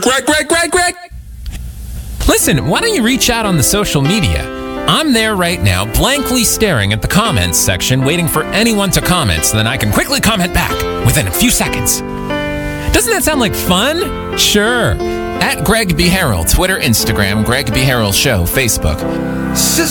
Greg. Listen, why don't you reach out on the social media? I'm there right now, blankly staring at the comments section, waiting for anyone to comment so then I can quickly comment back within a few seconds. Doesn't that sound like fun? Sure. At Greg B. Harrell, Twitter, Instagram, Greg B. Harrell Show, Facebook.